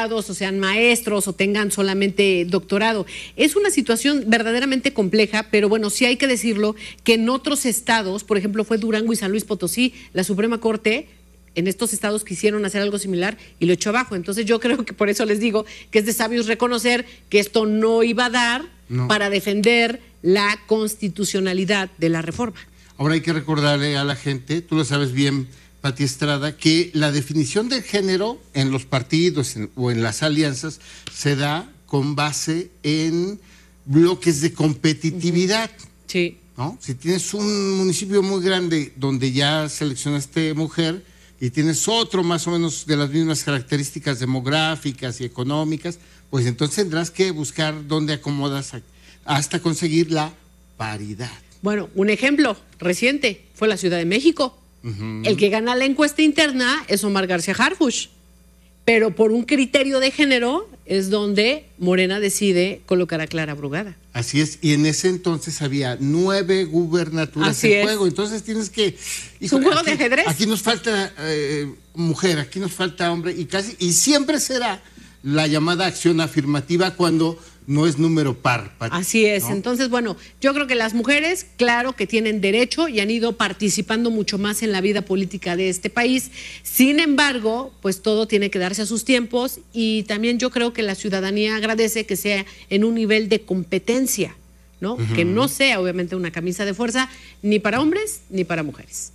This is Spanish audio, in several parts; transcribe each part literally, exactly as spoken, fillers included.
abogados o sean maestros o tengan solamente doctorado. Es una situación verdaderamente compleja, pero bueno, sí hay que decirlo que en otros estados, por ejemplo, fue Durango y San Luis Potosí, la Suprema Corte en estos estados quisieron hacer algo similar y lo echó abajo. Entonces yo creo que por eso les digo que es de sabios reconocer que esto no iba a dar no. para defender la constitucionalidad de la reforma. Ahora hay que recordarle a la gente, tú lo sabes bien, Pati Estrada, que la definición del género en los partidos en, o en las alianzas se da con base en bloques de competitividad. Sí. ¿No? Si tienes un municipio muy grande donde ya seleccionaste mujer y tienes otro más o menos de las mismas características demográficas y económicas, pues entonces tendrás que buscar dónde acomodas hasta conseguir la paridad. Bueno, un ejemplo reciente fue la Ciudad de México. Uh-huh. El que gana la encuesta interna es Omar García Harfuch, pero por un criterio de género es donde Morena decide colocar a Clara Brugada. Así es, y en ese entonces había nueve gubernaturas Así en es. juego, entonces tienes que... Es un juego aquí, de ajedrez. Aquí nos falta eh, mujer, aquí nos falta hombre, y casi y siempre será la llamada acción afirmativa cuando no es número par. Pati, Así es, ¿no? Entonces, bueno, yo creo que las mujeres, claro que tienen derecho y han ido participando mucho más en la vida política de este país. Sin embargo, pues todo tiene que darse a sus tiempos y también yo creo que la ciudadanía agradece que sea en un nivel de competencia, ¿no? Uh-huh. Que no sea obviamente una camisa de fuerza ni para hombres ni para mujeres.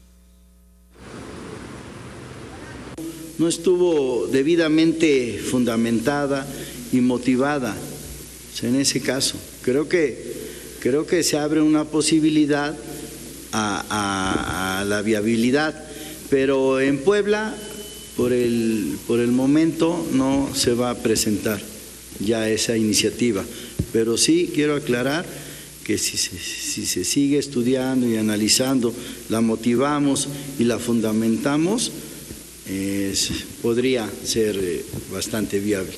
No estuvo debidamente fundamentada y motivada. En ese caso, creo que, creo que se abre una posibilidad a, a, a la viabilidad, pero en Puebla, por el, por el momento, no se va a presentar ya esa iniciativa. Pero sí quiero aclarar que si se, si se sigue estudiando y analizando, la motivamos y la fundamentamos, eh, podría ser eh, bastante viable.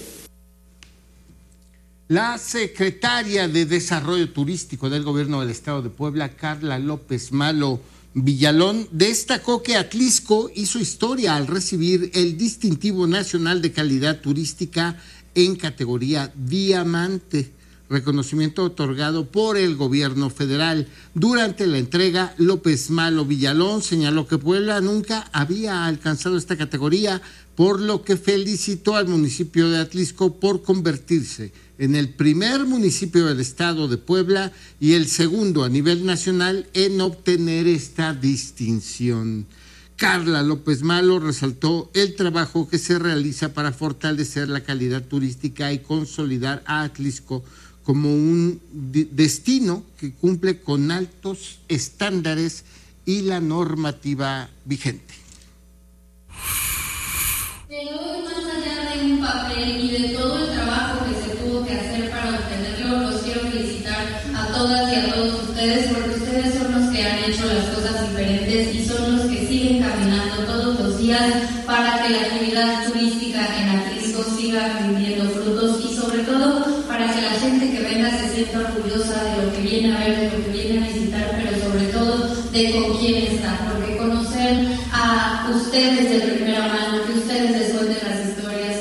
La secretaria de Desarrollo Turístico del Gobierno del Estado de Puebla, Carla López Malo Villalón, destacó que Atlisco hizo historia al recibir el distintivo nacional de calidad turística en categoría diamante, reconocimiento otorgado por el gobierno federal. Durante la entrega, López Malo Villalón señaló que Puebla nunca había alcanzado esta categoría, por lo que felicitó al municipio de Atlisco por convertirse en el primer municipio del estado de Puebla y el segundo a nivel nacional en obtener esta distinción. Carla López Malo resaltó el trabajo que se realiza para fortalecer la calidad turística y consolidar a Atlisco como un de- destino que cumple con altos estándares y la normativa vigente. Pero hoy, más allá de un papel y de todo el trabajo que se tuvo que hacer para obtenerlo, los quiero felicitar a todas y a todos ustedes, porque ustedes son los que han hecho las cosas diferentes y son los que siguen caminando todos los días para que la actividad turística en Atlisco siga rindiendo frutos y sobre todo para que la gente que venga se sienta orgullosa de lo que viene a ver, de lo que viene a visitar, pero sobre todo de con quién está, porque conocer a ustedes de primera mano, que